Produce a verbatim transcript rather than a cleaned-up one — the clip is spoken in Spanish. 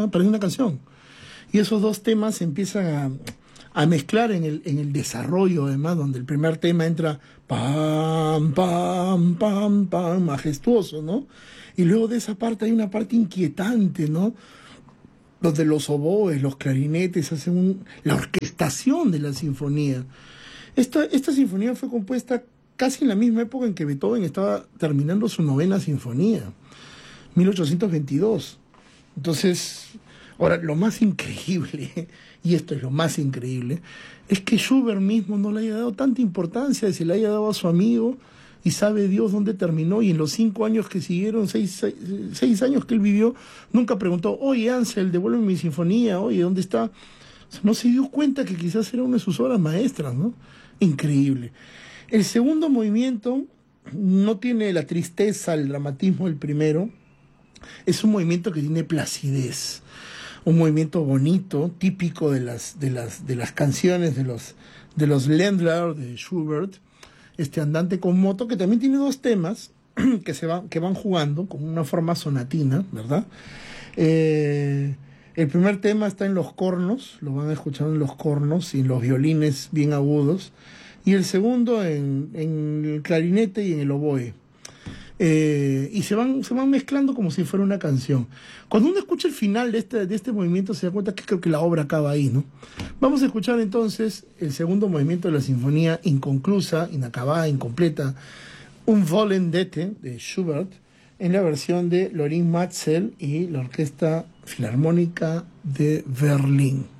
una, parece una canción. Y esos dos temas se empiezan a, a mezclar en el, en el desarrollo, además, donde el primer tema entra pam, pam, pam, pam, majestuoso, ¿no? Y luego de esa parte hay una parte inquietante, ¿no? Donde los oboes, los clarinetes hacen un, la orquestación de la sinfonía. Esta, esta sinfonía fue compuesta casi en la misma época en que Beethoven estaba terminando su novena sinfonía, mil ochocientos veintidós. Entonces, ahora, lo más increíble, y esto es lo más increíble, es que Schubert mismo no le haya dado tanta importancia, se le haya dado a su amigo, y sabe Dios dónde terminó, y en los cinco años que siguieron, seis, seis, seis años que él vivió, nunca preguntó, oye Ansel, devuélveme mi sinfonía, oye, ¿dónde está? O sea, no se dio cuenta que quizás era una de sus obras maestras, ¿no? Increíble. El segundo movimiento no tiene la tristeza, el dramatismo del primero, es un movimiento que tiene placidez, un movimiento bonito, típico de las, de las, de las canciones de los, de los Ländler de Schubert, este andante con moto, que también tiene dos temas que, se van, que van jugando con una forma sonatina, ¿verdad? Eh, el primer tema está en los cornos, lo van a escuchar en los cornos y en los violines bien agudos, y el segundo en, en el clarinete y en el oboe. Eh, y se van, se van mezclando como si fuera una canción. Cuando uno escucha el final de este, de este movimiento se da cuenta que creo que la obra acaba ahí, ¿no? Vamos a escuchar entonces el segundo movimiento de la sinfonía inconclusa, inacabada, incompleta, Un Volendete de Schubert, en la versión de Lorin Maazel y la Orquesta Filarmónica de Berlín.